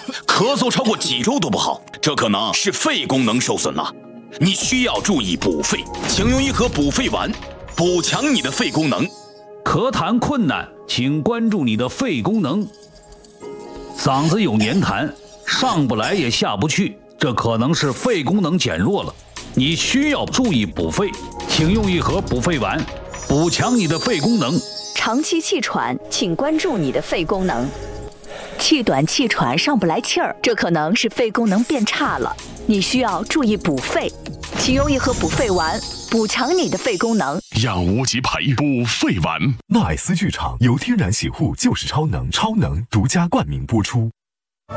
咳嗽超过几周都不好，这可能是肺功能受损了。你需要注意补肺，请用一盒补肺丸，补强你的肺功能。 咳痰困难，请关注你的肺功能。嗓子有黏痰，上不来也下不去，这可能是肺功能减弱了。你需要注意补肺，请用一盒补肺丸，补强你的肺功能。 长期气喘，请关注你的肺功能。气短气喘上不来气儿，这可能是肺功能变差了，你需要注意补肺，请用一盒补肺丸，补强你的肺功能。 养无极培补肺丸。 纳爱斯剧场由天然洗护就是超能，超能独家冠名播出。